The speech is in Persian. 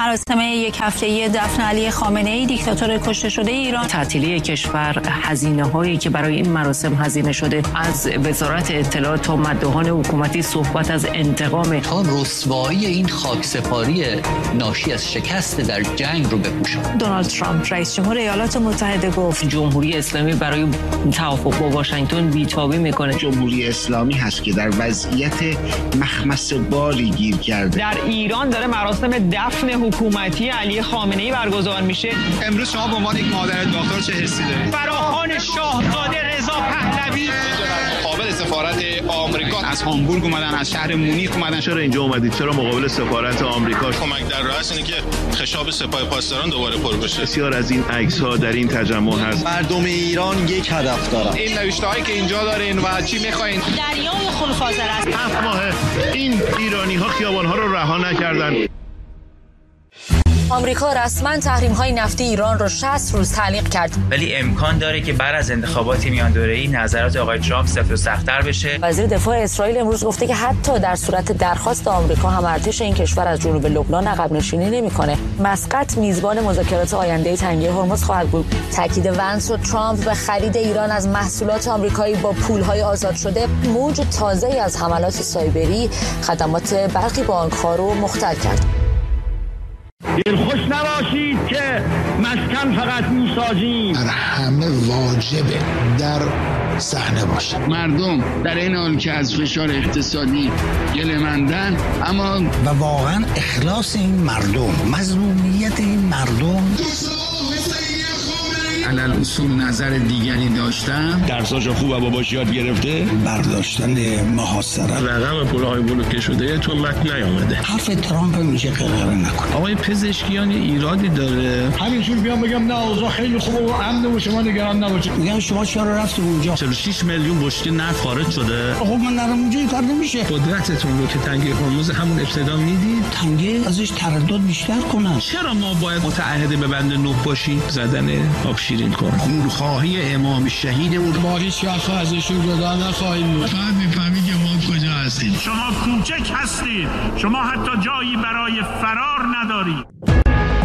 مراسم یک هفته‌ای دفن علی خامنه‌ای دیکتاتور کشته شده ایران. تعطیلی کشور، هزینه‌هایی که برای این مراسم هزینه شده، از وزارت اطلاعات تا مداحان حکومتی صحبت از انتقام تا رسوایی این خاکسپاری ناشی از شکست در جنگ رو بپوشاند. دونالد ترامپ رئیس جمهور ایالات متحده گفت جمهوری اسلامی برای توافق با واشنگتن بی‌تابی میکنه. جمهوری اسلامی هست که در وضعیت مخمص بالی گیر کرده. در ایران داره مراسم دفن حکومتی علی خامنه‌ای برگزار میشه. امروز شما به عنوان یک مادر داغدار چه حسی دارید؟ فراخوان شاهزاده رضا پهلوی مقابل سفارت آمریکا از هامبورگ اومدن، از شهر مونیخ اومدن. چرا اینجا اومدید؟ چرا مقابل سفارت آمریکا؟ کمک در راه است اینه که خشاب سپاه پاسداران دوباره پر بشه. بسیار از این عکس‌ها در این تجمع هست. مردم ایران یک هدف دارن. این نوشته‌هایی که اینجا دارین و چی می‌خواین؟ دریای خونخوازر است. 7 ماه این ایرانی‌ها خیابان‌ها رو رها نکردن. آمریکا رسما تحریم‌های نفتی ایران را 60 روز تعلیق کرد. ولی امکان داره که بعد از انتخابات میان دوره‌ای نظرات آقای ترامپ سفت و سخت‌تر بشه. وزیر دفاع اسرائیل امروز گفته که حتی در صورت درخواست آمریکا هم ارتش این کشور از جنوب لبنان عقب نشینی نمی‌کنه. مسقط میزبان مذاکرات آینده تنگه هرمز خواهد بود. تاکید ونس و ترامپ به خرید ایران از محصولات آمریکایی با پول‌های آزاد شده موج تازه‌ای از حملات سایبری خدمات برخی بانک‌ها رو مختل کرد. دلخوش نباشید که مسکن فقط میسازیم. در همه واجبه در صحنه باشه. مردم در این حال که از فشار اقتصادی گله‌مندن، اما و واقعا اخلاص این مردم، مظلومیت این مردم. علل اصول نظر دیگری داشتم. درساشو خوب و باباش یاد گرفته. برداشتن محاصره. رقم پولهای بلوکه شده تو متن نیامده. حرف ترامپ میشه قرار نکنه. آقای پزشکیان ایرادی داره. همینجور بیام بگم نه اوضاع خیلی خوبه و امن و شما نگران نباشید. میگم شما چرا رفتید اونجا؟ 46 میلیون بشکه نفت خارج شده. خب من نرم اونجا این کار نمیشه. قدرتتون رو که تنگه هرمز همون ابتدا میدید. تنگه ازش تردد بیشتر کنن. چرا ما باید متعهد به بند 9 باشیم؟ زدن آب شیرین کن. خونخواهی امام شهید اون ما هیچ وقت ازشون جدا نخواهیم بود. فقط میفهمی که ما کجا هستیم. شما کوچک هستید. شما حتی جایی برای فرار ندارید.